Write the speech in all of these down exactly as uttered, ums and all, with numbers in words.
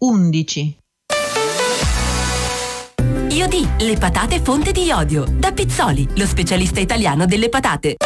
undici. Iodì, le patate fonte di iodio. Da Pizzoli, lo specialista italiano delle patate.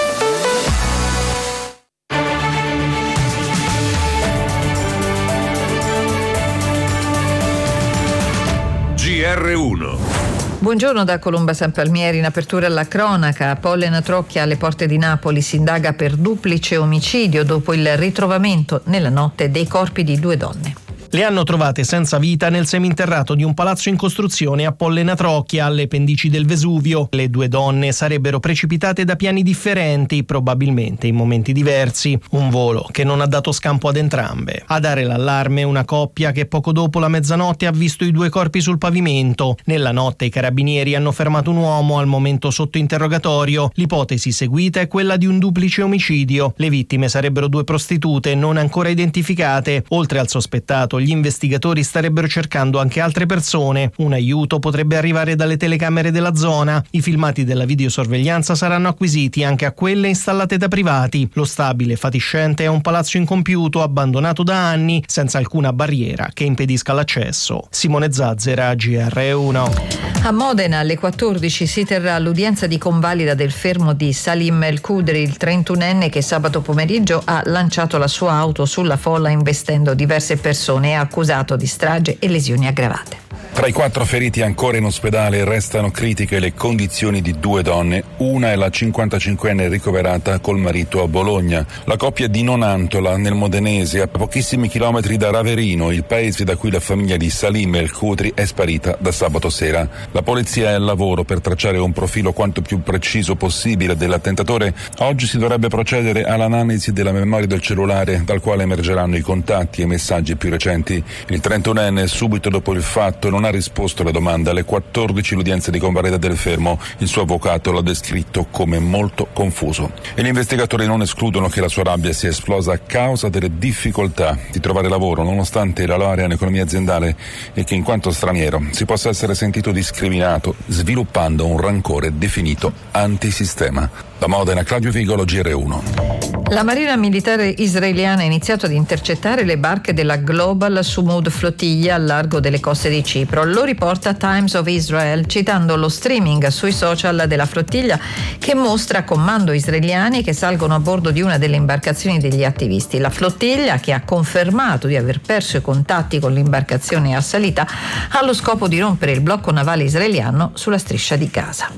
G R uno. Buongiorno da Colomba San Palmieri. In apertura alla cronaca, Pollena Trocchia alle porte di Napoli, si indaga per duplice omicidio dopo il ritrovamento nella notte dei corpi di due donne. Le hanno trovate senza vita nel seminterrato di un palazzo in costruzione a Pollena Trocchia, alle pendici del Vesuvio. Le due donne sarebbero precipitate da piani differenti, probabilmente in momenti diversi. Un volo che non ha dato scampo ad entrambe. A dare l'allarme una coppia che poco dopo la mezzanotte ha visto i due corpi sul pavimento. Nella notte i carabinieri hanno fermato un uomo, al momento sotto interrogatorio. L'ipotesi seguita è quella di un duplice omicidio. Le vittime sarebbero due prostitute non ancora identificate. Oltre al sospettato, gli investigatori starebbero cercando anche altre persone. Un aiuto potrebbe arrivare dalle telecamere della zona. I filmati della videosorveglianza saranno acquisiti anche a quelle installate da privati. Lo stabile fatiscente è un palazzo incompiuto, abbandonato da anni, senza alcuna barriera che impedisca l'accesso. Simone Zazzera, G R uno. A Modena alle quattordici si terrà l'udienza di convalida del fermo di Salim El Khudri, il trentunenne che sabato pomeriggio ha lanciato la sua auto sulla folla investendo diverse persone e accusato di strage e lesioni aggravate. Tra i quattro feriti ancora in ospedale restano critiche le condizioni di due donne. Una è la cinquantacinquenne ricoverata col marito a Bologna. La coppia di Nonantola, nel Modenese, a pochissimi chilometri da Raverino, il paese da cui la famiglia di Salim El Khudri è sparita da sabato sera. La polizia è al lavoro per tracciare un profilo quanto più preciso possibile dell'attentatore. Oggi si dovrebbe procedere all'analisi della memoria del cellulare, dal quale emergeranno i contatti e i messaggi più recenti. Il trentunenne, subito dopo il fatto, non ha risposto alla domanda. Alle quattordici l'udienza di convalida del fermo. Il suo avvocato l'ha descritto come molto confuso. E gli investigatori non escludono che la sua rabbia sia esplosa a causa delle difficoltà di trovare lavoro, nonostante la laurea in economia aziendale, e che in quanto straniero si possa essere sentito discriminato, sviluppando un rancore definito antisistema. Da Modena, Claudio Vigolo, G R uno. La Marina Militare israeliana ha iniziato ad intercettare le barche della Global Sumud Flottiglia al largo delle coste di Cipro. Lo riporta Times of Israel, citando lo streaming sui social della flottiglia che mostra comando israeliani che salgono a bordo di una delle imbarcazioni degli attivisti. La flottiglia, che ha confermato di aver perso i contatti con l'imbarcazione assalita, ha lo scopo di rompere il blocco navale israeliano sulla striscia di Gaza.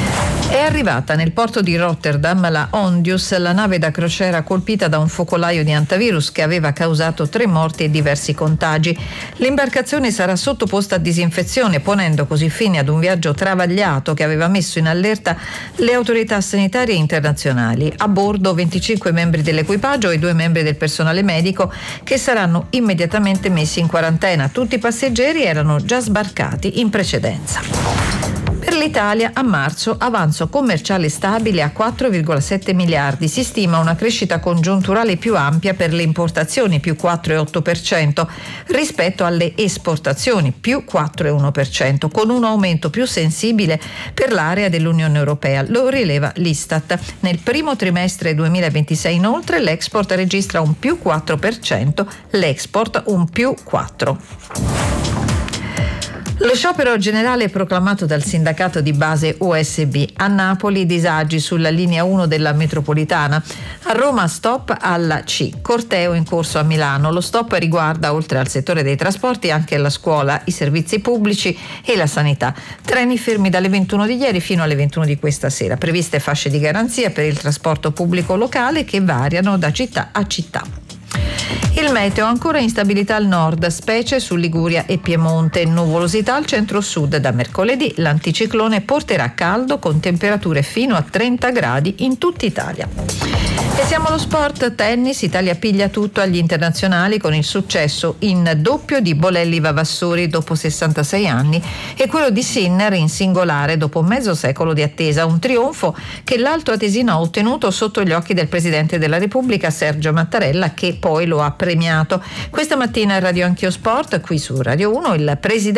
È arrivata nel porto di Rotterdam la Ondius, la nave da crociera colpita da un focolaio di antivirus che aveva causato tre morti e diversi contagi. L'imbarcazione sarà sottoposta a disinfezione, ponendo così fine ad un viaggio travagliato che aveva messo in allerta le autorità sanitarie internazionali. A bordo venticinque membri dell'equipaggio e due membri del personale medico che saranno immediatamente messi in quarantena. Tutti i passeggeri erano già sbarcati in precedenza. Per l'Italia a marzo avanzo commerciale stabile a quattro virgola sette miliardi, si stima una crescita congiunturale più ampia per le importazioni più quattro virgola otto per cento rispetto alle esportazioni più quattro virgola uno per cento, con un aumento più sensibile per l'area dell'Unione Europea, lo rileva l'Istat. Nel primo trimestre duemilaventisei inoltre l'export registra un più quattro per cento, l'export un più quattro per cento. Lo sciopero generale proclamato dal sindacato di base U S B. A Napoli disagi sulla linea uno della metropolitana. A Roma stop alla C. Corteo in corso a Milano. Lo stop riguarda, oltre al settore dei trasporti, anche la scuola, i servizi pubblici e la sanità. Treni fermi dalle ventuno di ieri fino alle ventuno di questa sera. Previste fasce di garanzia per il trasporto pubblico locale che variano da città a città. Il meteo, ancora instabilità al nord, specie su Liguria e Piemonte, nuvolosità al centro-sud. Da mercoledì l'anticiclone porterà caldo con temperature fino a trenta gradi in tutta Italia. E siamo allo sport, tennis, Italia piglia tutto agli internazionali con il successo in doppio di Bolelli Vavassori dopo sessantasei anni e quello di Sinner in singolare dopo mezzo secolo di attesa, un trionfo che l'Alto Atesino ha ottenuto sotto gli occhi del Presidente della Repubblica Sergio Mattarella, che poi lo ha premiato. Questa mattina a Radio Anch'io Sport, qui su Radio uno, il Presidente